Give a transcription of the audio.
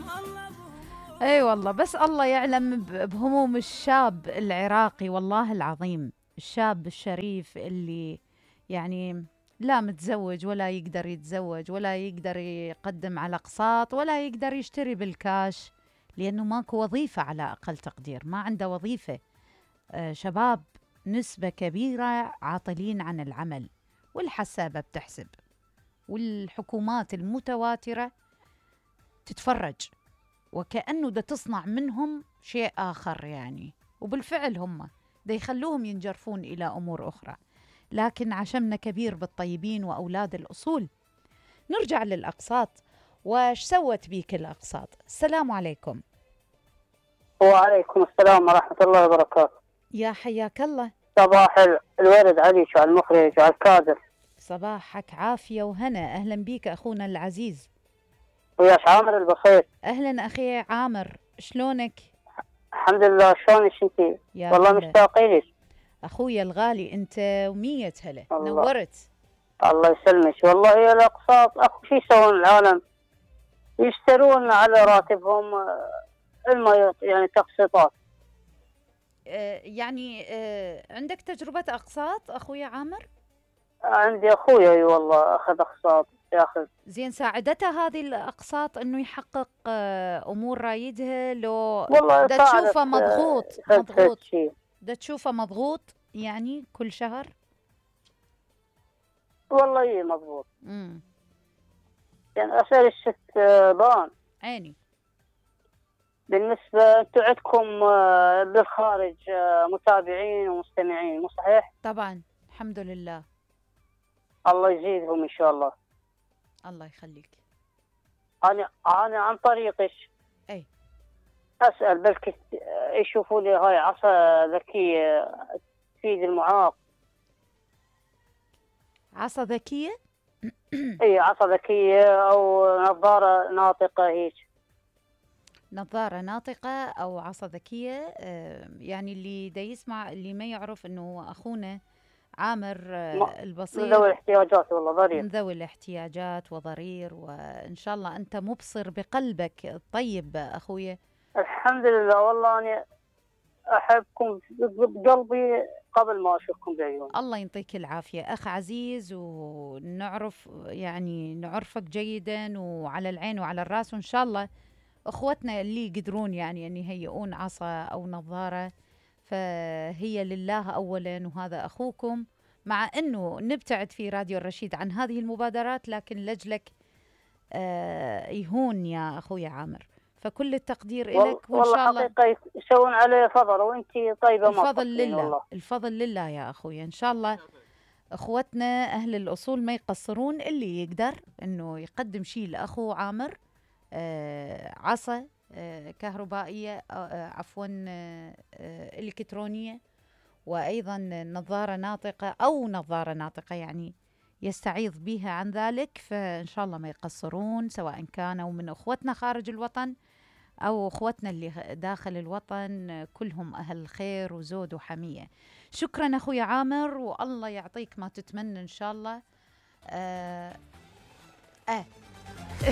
اي والله، بس الله يعلم بهموم الشاب العراقي، والله العظيم. الشاب الشريف اللي يعني لا متزوج ولا يقدر يتزوج ولا يقدر يقدم على اقساط ولا يقدر يشتري بالكاش، لانه ماكو وظيفة، على اقل تقدير ما عنده وظيفة. شباب نسبة كبيرة عاطلين عن العمل، والحسابة بتحسب، والحكومات المتواترة تتفرج، وكأنه ده تصنع منهم شيء آخر يعني. وبالفعل هم ده يخلوهم ينجرفون إلى أمور أخرى. لكن عشمنا كبير بالطيبين وأولاد الأصول. نرجع للأقساط. وش سوت بيك الأقساط؟ السلام عليكم. وعليكم السلام ورحمة الله وبركاته. يا حياك الله. صباح الورد عليك وعلى المخرج وعلى الكادر. صباحك عافية وهنا، أهلا بيك أخونا العزيز. وياش عامر البخير. أهلا أخي عامر، شلونك؟ الحمد لله، شلونك انتي؟ يا والله هلا مشتاقين لك. أخويا الغالي، أنت ومية هلا، الله نورت. الله يسلمك. والله هي الأقساط أكو شي يسوون العالم، يشترون على راتبهم يعني تقسيطات. يعني عندك تجربة أقساط أخويا عامر؟ عندي أخويا اي والله أخذ أقساط ياخذ. زين، ساعدته هذه الأقساط إنه يحقق أمور رايدها؟ لو والله دا صارت تشوفه مضغوط فلفل مضغوط، شي. دا تشوفه مضغوط يعني كل شهر؟ والله اي مضبوط. امم يعني أسأل الست بان. عيني. بالنسبة أنتم عندكم بالخارج متابعين ومستمعين، مو صحيح؟ طبعا الحمد لله. الله يزيدهم إن شاء الله. الله يخليك. أنا عن طريقك أي أسأل، بلكي يشوفوا لي هاي عصا ذكية تفيد المعاق. عصا ذكية؟ أي عصا ذكية أو نظارة ناطقة هيك. نظارة ناطقة أو عصا ذكية. يعني اللي دا يسمع، اللي ما يعرف إنه أخونا عامر من ذوي البصير الاحتياجات والله ضرير. من ذوي الاحتياجات وضرير، وإن شاء الله أنت مبصر بقلبك الطيب أخويا. الحمد لله. والله أنا أحبكم بقلبي قبل ما أشوفكم بعيوني. الله يعطيك العافية أخ عزيز، ونعرف يعني نعرفك جيدا وعلى العين وعلى الراس، وإن شاء الله أخوتنا اللي يقدرون يعني أن يهيئون عصا أو نظارة فهي لله أولا، وهذا أخوكم. مع أنه نبتعد في راديو الرشيد عن هذه المبادرات، لكن لجلك يهون يا أخوي عامر، فكل التقدير لك، وإن والله شاء الله. حقيقة يسوون عليه فضل، وانتي طيبة ما الفضل تفكرين لله، والله. الفضل لله يا أخوي. إن شاء الله أخوتنا أهل الأصول ما يقصرون، اللي يقدر أنه يقدم شيء لأخو عامر، عصا كهربائية، عفوا إلكترونية، وأيضا نظارة ناطقة أو نظارة ناطقة يعني يستعيض بها عن ذلك، فإن شاء الله ما يقصرون، سواء كانوا من أخوتنا خارج الوطن أو أخوتنا اللي داخل الوطن، كلهم أهل خير وزود وحمية. شكرا أخوي عامر، والله يعطيك ما تتمنى إن شاء الله. آه